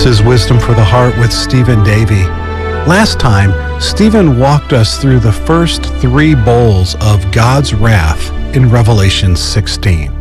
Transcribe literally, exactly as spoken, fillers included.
This is Wisdom for the Heart with Stephen Davey. Last time, Stephen walked us through the first three bowls of God's wrath in Revelation sixteen.